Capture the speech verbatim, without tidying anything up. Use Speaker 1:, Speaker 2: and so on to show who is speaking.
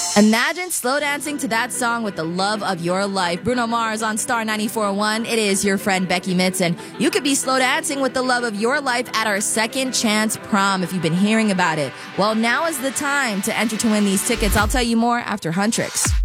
Speaker 1: Imagine slow dancing to that song with the love of your life. Bruno Mars on Star ninety-four point one. It is your friend Becky Mitz, and you could be slow dancing with the love of your life at our Second Chance Prom if you've been hearing about it. Well, now is the time to enter to win these tickets. I'll tell you more after Huntrix.